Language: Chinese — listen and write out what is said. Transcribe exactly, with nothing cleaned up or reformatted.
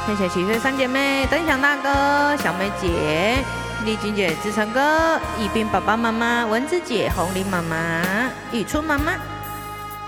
天下七岁三姐妹，灯祥大哥、小梅姐、丽君姐、志成哥、宜宾爸爸妈妈、文子姐、红玲妈妈、雨初妈妈。